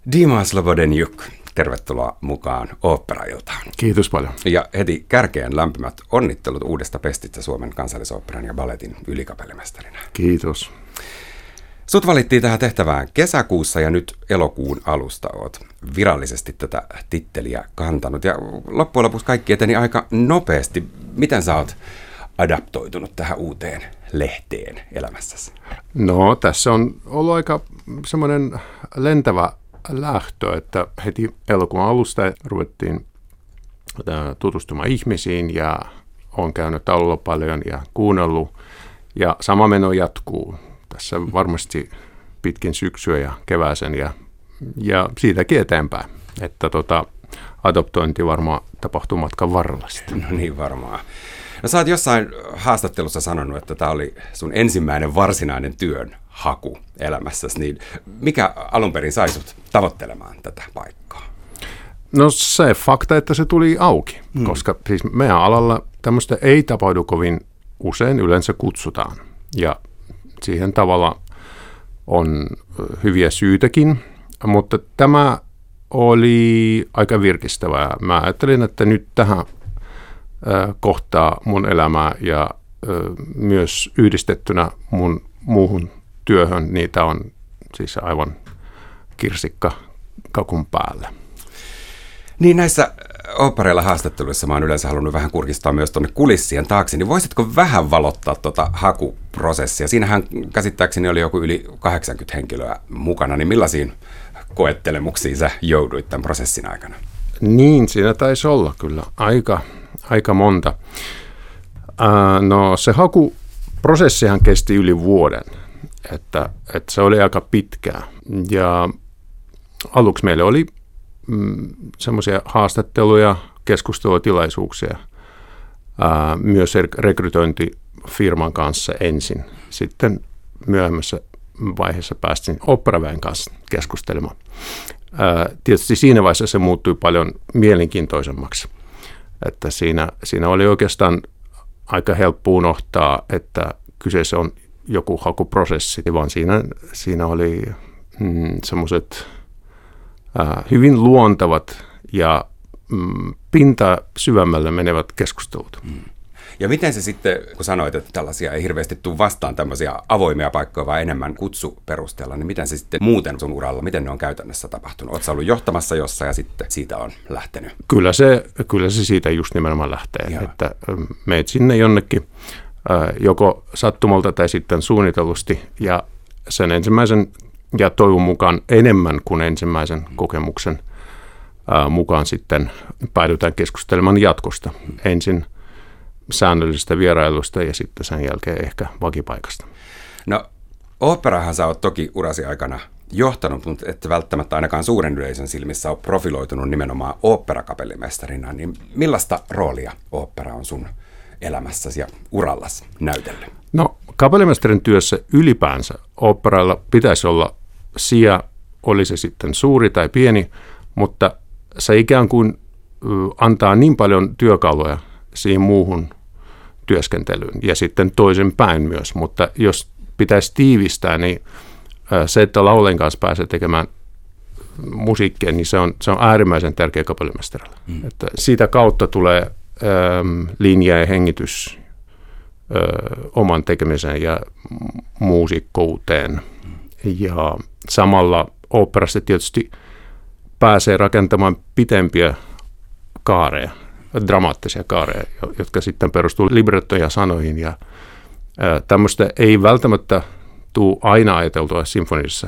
Dima Slobodeniuk, tervetuloa mukaan Oopperailtaan. Kiitos paljon. Ja heti kärkeen lämpimät onnittelut uudesta pestistä Suomen Kansallisoopperan ja balletin ylikapellimestarina. Kiitos. Sut valittiin tähän tehtävään kesäkuussa ja nyt elokuun alusta oot virallisesti tätä titteliä kantanut. Ja loppujen lopuksi kaikki eteni aika nopeasti. Miten sä oot adaptoitunut tähän uuteen lehteen elämässäsi? No, tässä on ollut aika semmoinen lentävä lähtö, että heti elokuun alusta ruvettiin tutustumaan ihmisiin ja olen käynyt taululla paljon ja kuunnellut. Ja sama meno jatkuu tässä varmasti pitkin syksyä ja kevääsen ja siitäkin eteenpäin. Että adoptointi varmaan tapahtuu matkan varrella sitten. No niin varmaan. No sä oot jossain haastattelussa sanonut, että tämä oli sun ensimmäinen varsinainen työn haku elämässäsi, niin mikä alun perin sai sut tavoittelemaan tätä paikkaa? No se fakta, että se tuli auki, koska siis meidän alalla tämmöistä ei tapahdu kovin usein, yleensä kutsutaan. Ja siihen tavalla on hyviä syytäkin, mutta tämä oli aika virkistävää. Mä ajattelin, että nyt tähän kohtaa mun elämää ja myös yhdistettynä mun muuhun työhön, niitä on siis aivan kirsikka kakun päälle. Niin näissä ooppereilla haastatteluissa mä oon yleensä halunnut vähän kurkistaa myös tuonne kulissien taakse, niin voisitko vähän valottaa tuota hakuprosessia? Siinähän käsittääkseni oli joku yli 80 henkilöä mukana, niin millaisiin koettelemuksiin sä jouduit tämän prosessin aikana? Niin, siinä taisi olla kyllä aika monta. No se hakuprosessihan kesti yli vuoden, että se oli aika pitkää. Ja aluksi meillä oli semmoisia haastatteluja, keskustelutilaisuuksia myös rekrytointifirman kanssa ensin. Sitten myöhemmässä vaiheessa päästiin oopperaväen kanssa keskustelemaan. Tietysti siinä vaiheessa se muuttui paljon mielenkiintoisemmaksi. Että siinä oli oikeastaan aika helppo unohtaa, että kyseessä on joku hakuprosessi, vaan siinä oli semmoiset hyvin luontavat ja pinta syvemmälle menevät keskustelut. Ja miten se sitten, kun sanoit, että tällaisia ei hirveästi tule vastaan tämmöisiä avoimia paikkoja, vaan enemmän kutsuperusteella, niin miten se sitten muuten sun uralla, miten ne on käytännössä tapahtunut? Oletko ollut johtamassa jossain ja sitten siitä on lähtenyt? Kyllä se siitä just nimenomaan lähtee, Joo. Että meet sinne jonnekin joko sattumalta tai sitten suunnitellusti ja sen ensimmäisen ja toivon mukaan enemmän kuin ensimmäisen kokemuksen mukaan sitten päädytään keskustelemaan jatkosta. Ensin säännöllisestä vierailusta ja sitten sen jälkeen ehkä vakipaikasta. No, oopperahan sä oot toki urasi aikana johtanut, mutta et välttämättä ainakaan suuren yleisön silmissä ole profiloitunut nimenomaan oopperakapellimestarina. Niin millaista roolia ooppera on sun elämässäsi ja urallasi näytellyt? No, kapellimestarin työssä ylipäänsä oopperalla pitäisi olla sija, oli se sitten suuri tai pieni, mutta se ikään kuin antaa niin paljon työkaluja siihen muuhun työskentelyyn ja sitten toisen päin myös, mutta jos pitäisi tiivistää, niin se, että laulajan kanssa pääsee tekemään musiikkia, niin se on äärimmäisen tärkeä kapellimestarilla. Että siitä kautta tulee linja ja hengitys oman tekemiseen ja muusikkouteen. Ja samalla oopperassa tietysti pääsee rakentamaan pitempiä kaareja, dramaattisia kaareja, jotka sitten perustuu librettoon ja sanoihin. Ja tämmöistä ei välttämättä tule aina ajateltua sinfonisessa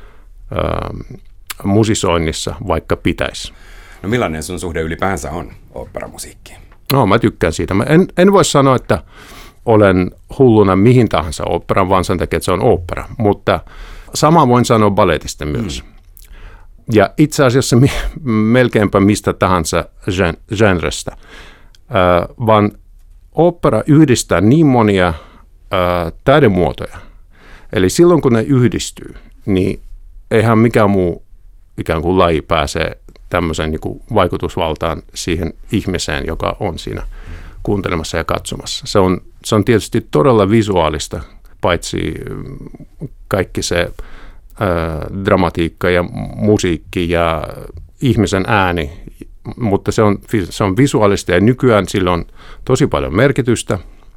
musisoinnissa, vaikka pitäisi. No millainen sun suhde ylipäänsä on oopperamusiikkiin? No mä tykkään siitä. Mä en voi sanoa, että olen hulluna mihin tahansa oopperan, vaan sen takia, että se on ooppera. Mutta sama voin sanoa balletista myös. Ja itse asiassa melkeinpä mistä tahansa genrestä. Vaan ooppera yhdistää niin monia taidemuotoja. Eli silloin kun ne yhdistyy, niin eihän mikään muu ikään kuin laji pääsee tämmöisen niin kuin vaikutusvaltaan siihen ihmiseen, joka on siinä kuuntelemassa ja katsomassa. Se on tietysti todella visuaalista, paitsi kaikki se dramatiikka ja musiikki ja ihmisen ääni, mutta se on visuaalista ja nykyään sillä on tosi paljon merkitystä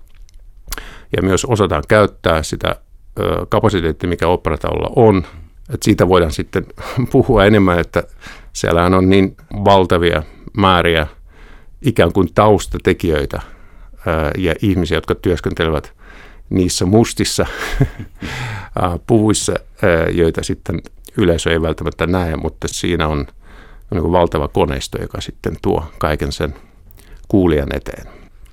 ja myös osataan käyttää sitä kapasiteettia, mikä oopperatalolla on. Että siitä voidaan sitten puhua enemmän, että siellähän on niin valtavia määriä ikään kuin taustatekijöitä ja ihmisiä, jotka työskentelevät niissä mustissa puvuissa, joita sitten yleisö ei välttämättä näe, mutta siinä on niin kuin valtava koneisto, joka sitten tuo kaiken sen kuulijan eteen.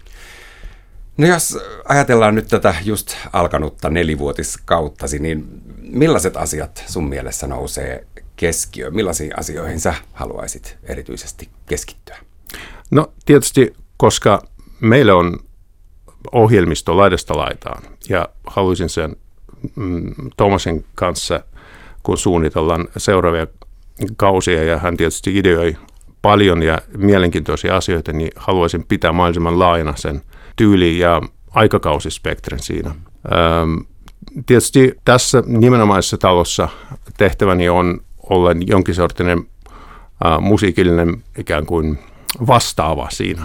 No jos ajatellaan nyt tätä just alkanutta 4-vuotiskauttasi, niin millaiset asiat sun mielessä nousee keskiöön? Millaisiin asioihin sä haluaisit erityisesti keskittyä? No tietysti, koska meillä on ohjelmisto laidasta laitaan ja haluaisin sen Thomasin kanssa, kun suunnitellaan seuraavia kausia ja hän tietysti ideoi paljon ja mielenkiintoisia asioita, niin haluaisin pitää mahdollisimman laajana sen tyyli- ja aikakausispektrin siinä. Tietysti tässä nimenomaisessa talossa tehtäväni on olla jonkin sortinen musiikillinen ikään kuin vastaava siinä.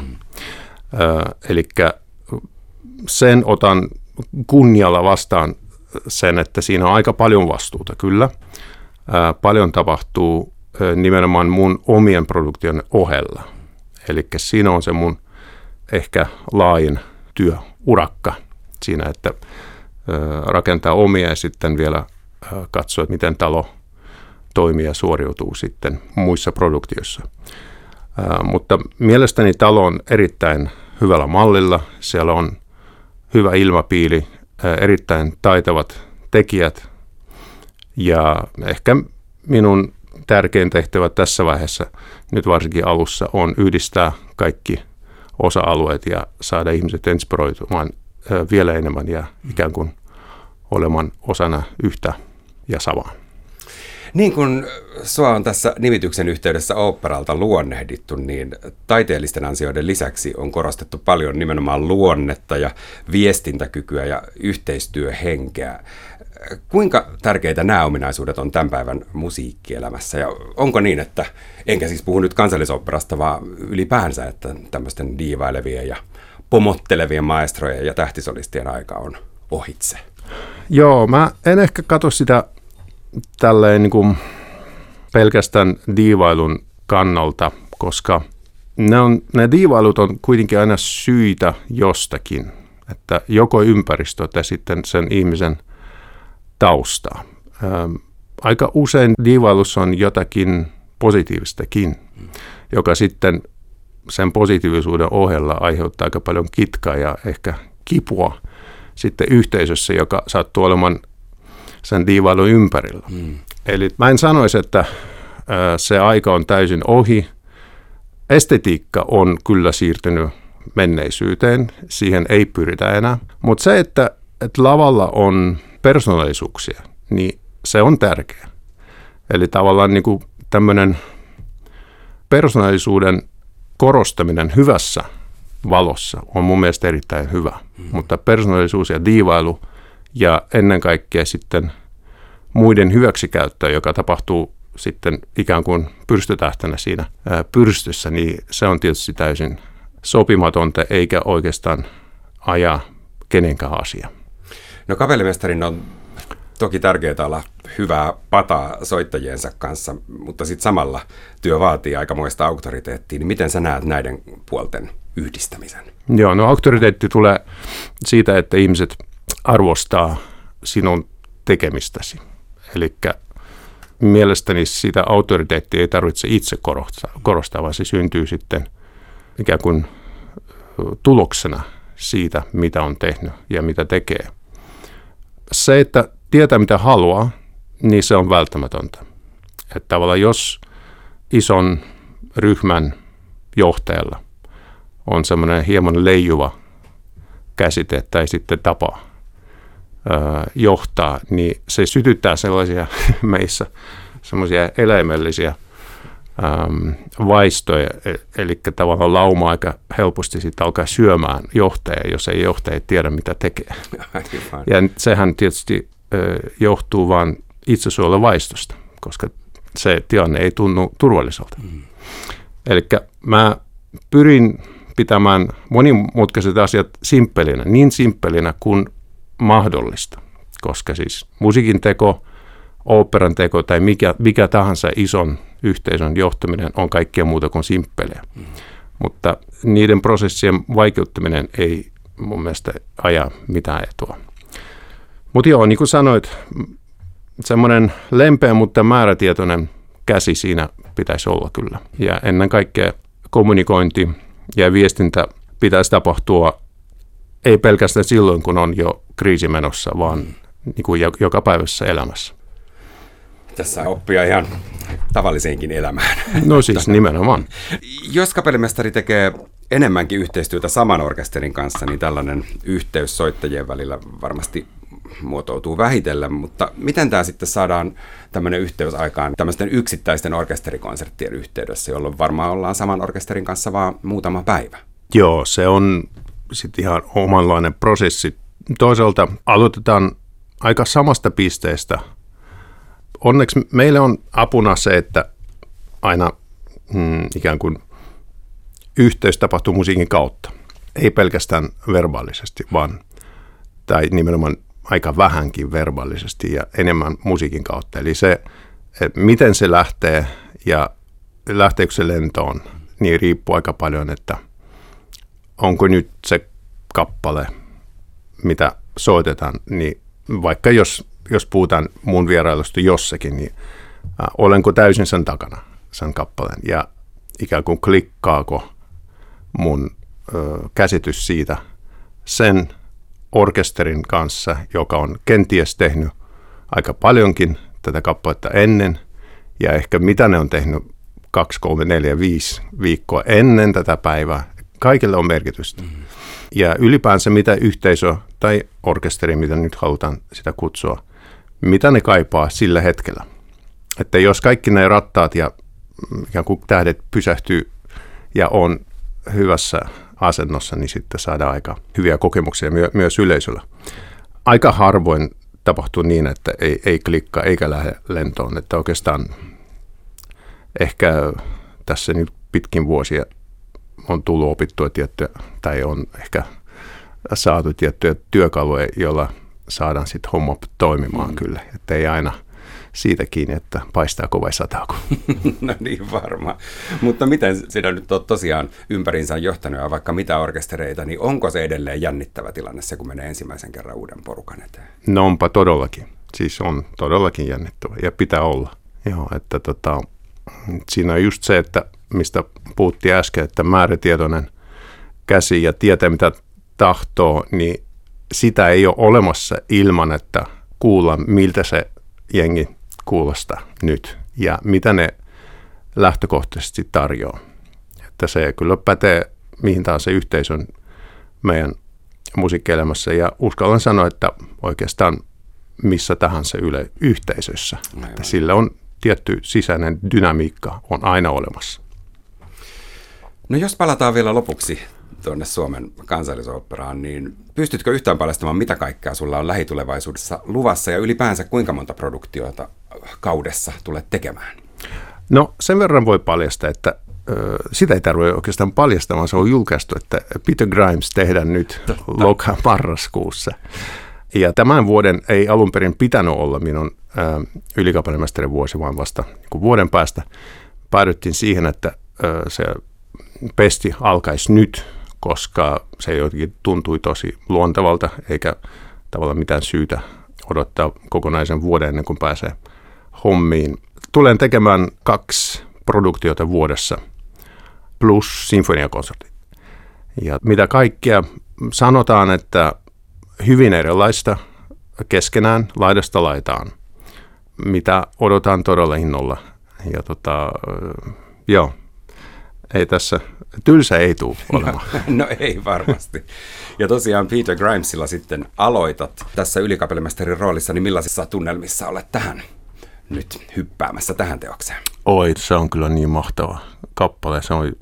Eli sen otan kunnialla vastaan sen, että siinä on aika paljon vastuuta kyllä. Paljon tapahtuu nimenomaan mun omien produktion ohella. Eli siinä on se mun ehkä laajin työurakka siinä, että rakentaa omia ja sitten vielä katsoa, että miten talo toimii ja suoriutuu sitten muissa produktioissa. Mutta mielestäni talo on erittäin hyvällä mallilla. Siellä on hyvä ilmapiiri, erittäin taitavat tekijät ja ehkä minun tärkein tehtävä tässä vaiheessa, nyt varsinkin alussa, on yhdistää kaikki osa-alueet ja saada ihmiset inspiroitumaan vielä enemmän ja ikään kuin olemaan osana yhtä ja samaa. Niin kuin sua on tässä nimityksen yhteydessä oopperalta luonnehdittu, niin taiteellisten ansioiden lisäksi on korostettu paljon nimenomaan luonnetta ja viestintäkykyä ja yhteistyöhenkeä. Kuinka tärkeitä nämä ominaisuudet on tämän päivän musiikkielämässä ja onko niin, että, enkä siis puhu nyt Kansallisoopperasta, vaan ylipäänsä, että tämmöisten diivailevien ja pomottelevien maestrojen ja tähtisolistien aika on ohitse? Joo, mä en ehkä katso sitä tälleen niin kuin pelkästään diivailun kannalta, koska ne diivailut on kuitenkin aina syitä jostakin, että joko ympäristö tai sitten sen ihmisen taustaa. Aika usein diivailussa on jotakin positiivistakin, joka sitten sen positiivisuuden ohella aiheuttaa aika paljon kitkaa ja ehkä kipua sitten yhteisössä, joka sattuu olemaan sen diivailun ympärillä. Eli mä en sanoisi, että se aika on täysin ohi. Estetiikka on kyllä siirtynyt menneisyyteen, siihen ei pyritä enää. Mutta se, että lavalla on persoonallisuuksia, niin se on tärkeä. Eli tavallaan niin kuin tämmöinen persoonallisuuden korostaminen hyvässä valossa on mun mielestä erittäin hyvä. Mutta persoonallisuus ja diivailu ja ennen kaikkea sitten muiden hyväksikäyttö, joka tapahtuu sitten ikään kuin pyrstötähtänä siinä pyrstössä, niin se on tietysti täysin sopimatonta eikä oikeastaan aja kenenkään asia. No kapellimestarin on toki tärkeää olla hyvää pataa soittajiensa kanssa, mutta sitten samalla työ vaatii aikamoista auktoriteettia. Niin miten sä näet näiden puolten yhdistämisen? Joo, no auktoriteetti tulee siitä, että ihmiset arvostaa sinun tekemistäsi. Eli mielestäni sitä autoriteettia ei tarvitse itse korostaa, vaan se syntyy sitten ikään kuin tuloksena siitä, mitä on tehnyt ja mitä tekee. Se, että tietää mitä haluaa, niin se on välttämätöntä. Että tavallaan jos ison ryhmän johtajalla on semmoinen hieman leijuva käsite tai sitten tapa johtaa, niin se sytyttää sellaisia meissä semmoisia eläimellisiä vaistoja, eli tavallaan lauma aika helposti sitten alkaa syömään johtajaa, jos ei johtaja tiedä mitä tekee. Ja sehän tietysti johtuu vaan itsesuojeluvaistosta, koska se tilanne ei tunnu turvalliselta. Eli mä pyrin pitämään monimutkaiset asiat simppelinä, niin simppelinä kuin mahdollista, koska siis musiikin teko, oopperan teko tai mikä tahansa ison yhteisön johtaminen on kaikkea muuta kuin simppeliä. Mutta niiden prosessien vaikeuttaminen ei mun mielestä aja mitään etua. Mutta joo, niin kuin sanoit, semmoinen lempeä, mutta määrätietoinen käsi siinä pitäisi olla kyllä. Ja ennen kaikkea kommunikointi ja viestintä pitäisi tapahtua ei pelkästään silloin, kun on jo kriisi menossa, vaan niin kuin jokapäiväisessä elämässä. Tässä oppia ihan tavalliseenkin elämään. No siis nimenomaan. Jos kapellimestari tekee enemmänkin yhteistyötä saman orkesterin kanssa, niin tällainen yhteys soittajien välillä varmasti muotoutuu vähitellen, mutta miten tämä sitten saadaan tämmöinen yhteys aikaan tämmöisten yksittäisten orkesterikonserttien yhteydessä, jolloin varmaan ollaan saman orkesterin kanssa vaan muutama päivä? Joo, se on sitten ihan omanlainen prosessi. Toisaalta aloitetaan aika samasta pisteestä. Onneksi meille on apuna se, että aina ikään kuin yhteys tapahtuu musiikin kautta. Ei pelkästään verbaalisesti, vaan tai nimenomaan aika vähänkin verbaalisesti ja enemmän musiikin kautta. Eli se, miten se lähtee ja lähteekö se lentoon, niin riippuu aika paljon, että onko nyt se kappale, mitä soitetaan, niin vaikka jos puhutaan mun vierailusta jossakin, niin olenko täysin sen takana, sen kappaleen, ja ikään kuin klikkaako mun käsitys siitä sen orkesterin kanssa, joka on kenties tehnyt aika paljonkin tätä kappaletta ennen, ja ehkä mitä ne on tehnyt 2, 3, 4, 5 viikkoa ennen tätä päivää. Kaikille on merkitystä. Ja ylipäänsä mitä yhteisö tai orkesteri, mitä nyt halutaan sitä kutsua, mitä ne kaipaa sillä hetkellä. Että jos kaikki ne rattaat ja ikään kuin tähdet pysähtyy ja on hyvässä asennossa, niin sitten saadaan aika hyviä kokemuksia myös yleisöllä. Aika harvoin tapahtuu niin, että ei klikkaa eikä lähde lentoon. Että oikeastaan ehkä tässä nyt pitkin vuosia on tullut opittua tiettyä, tai on ehkä saatu tiettyjä työkaluja, joilla saadaan sitten homma toimimaan kyllä. Että ei aina siitä kiinni, että paistaako vai sataako. No niin varmaan. Mutta miten sinä nyt olet tosiaan ympäriinsä johtanut ja vaikka mitä orkestereita, niin onko se edelleen jännittävä tilanne se, kun menee ensimmäisen kerran uuden porukan eteen? No onpa todellakin. Siis on todellakin jännittävä ja pitää olla. Joo, että siinä on just se, että mistä puhuttiin äsken, että määrätietoinen käsi ja tietää mitä tahtoo, niin sitä ei ole olemassa ilman, että kuullaan miltä se jengi kuulostaa nyt ja mitä ne lähtökohtaisesti tarjoaa. Että se kyllä pätee mihin tahansa yhteisön meidän musiikkielämässä ja uskallan sanoa, että oikeastaan missä tahansa yhteisössä. Että sillä on tietty sisäinen dynamiikka on aina olemassa. No jos palataan vielä lopuksi tuonne Suomen Kansallisoopperaan, niin pystytkö yhtään paljastamaan, mitä kaikkea sulla on lähitulevaisuudessa luvassa ja ylipäänsä kuinka monta produktiota kaudessa tulet tekemään? No sen verran voi paljastaa, että sitä ei tarvitse oikeastaan paljastamaan, se on julkaistu, että Peter Grimes tehdään nyt marraskuussa. Ja tämän vuoden ei alun perin pitänyt olla minun ylikapellimestarin vuosi, vaan vasta vuoden päästä päädyttiin siihen, että se pesti alkaisi nyt, koska se jotenkin tuntui tosi luontevalta, eikä tavallaan mitään syytä odottaa kokonaisen vuoden ennen kuin pääsee hommiin. Tulen tekemään 2 produktiota vuodessa plus sinfoniakonsertit. Ja mitä kaikkea sanotaan, että hyvin erilaista keskenään laidasta laitaan, mitä odotan todella innolla. Ja joo, ei tässä, tylsä ei tule olemaan. No ei varmasti. Ja tosiaan Peter Grimesilla sitten aloitat tässä ylikapellimestarin roolissa, niin millaisissa tunnelmissa olet tähän nyt hyppäämässä tähän teokseen? Oi, se on kyllä niin mahtava kappale.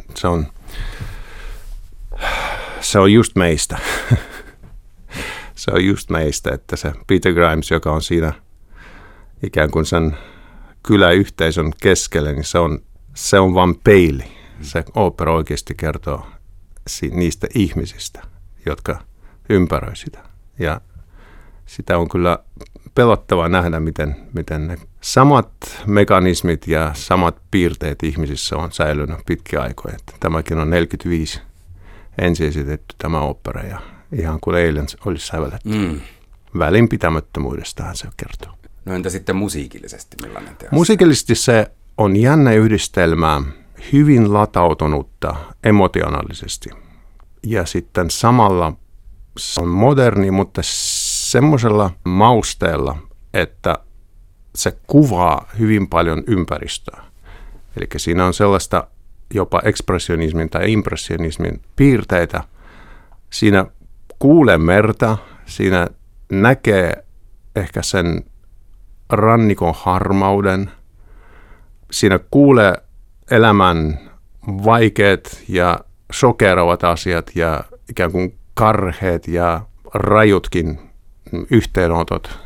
Se on just meistä. Se on just meistä, että se Peter Grimes, joka on siinä ikään kuin sen kyläyhteisön keskelle, niin se on vain peili. Se ooppera oikeasti kertoo niistä ihmisistä, jotka ympäröi sitä. Ja sitä on kyllä pelottavaa nähdä, miten ne samat mekanismit ja samat piirteet ihmisissä on säilynyt pitkiä aikoja. Tämäkin on 45 ensin esitetty tämä ooppera ja ihan kuin eilen olisi sävelletty. Välinpitämättömyydestähän se kertoo. No entä sitten musiikillisesti, millainen teos? Musiikillisesti se on jännä yhdistelmä, hyvin latautunutta emotionaalisesti. Ja sitten samalla se on moderni, mutta semmoisella mausteella, että se kuvaa hyvin paljon ympäristöä. Eli siinä on sellaista jopa ekspressionismin tai impressionismin piirteitä. Siinä kuulee merta, siinä näkee ehkä sen rannikon harmauden. Siinä kuulee elämän vaikeat ja shokeravat asiat ja ikään kuin karheet ja rajutkin yhteenotot.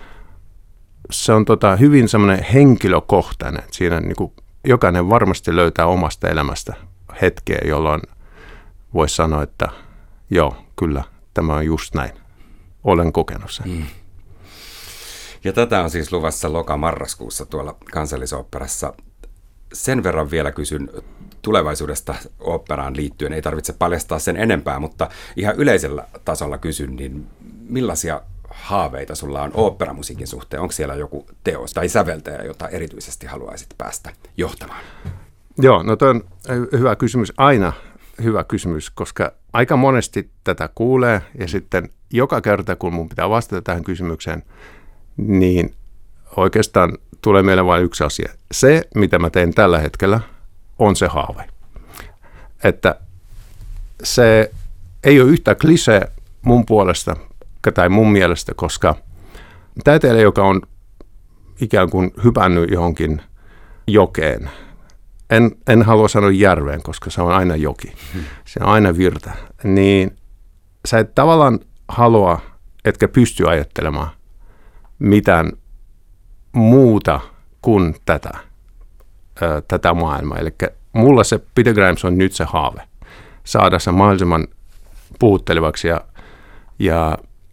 Se on hyvin semmoinen henkilökohtainen. Siinä niin kuin jokainen varmasti löytää omasta elämästä hetkeä, jolloin voisi sanoa, että joo, kyllä, tämä on just näin. Olen kokenut sen. Ja tätä on siis luvassa loka-marraskuussa tuolla Kansallisoopperassa. Sen verran vielä kysyn tulevaisuudesta oopperaan liittyen. Ei tarvitse paljastaa sen enempää, mutta ihan yleisellä tasolla kysyn, niin millaisia haaveita sulla on oopperamusiikin suhteen? Onko siellä joku teos tai säveltäjä, jota erityisesti haluaisit päästä johtamaan? Joo, no toi on hyvä kysymys. Aina hyvä kysymys, koska aika monesti tätä kuulee ja sitten joka kerta, kun mun pitää vastata tähän kysymykseen, niin oikeastaan tulee meille vain yksi asia. Se, mitä mä teen tällä hetkellä, on se haave. Että se ei ole yhtä klisee mun puolesta tai mun mielestä, koska taiteilija, joka on ikään kuin hypännyt johonkin jokeen, en halua sanoa järveen, koska se on aina joki, se on aina virta, niin sä et tavallaan halua, etkä pysty ajattelemaan mitään muuta kuin tätä maailmaa. Eli mulla se Peter Grimes on nyt se haave, saada se mahdollisimman puhuttelevaksi ja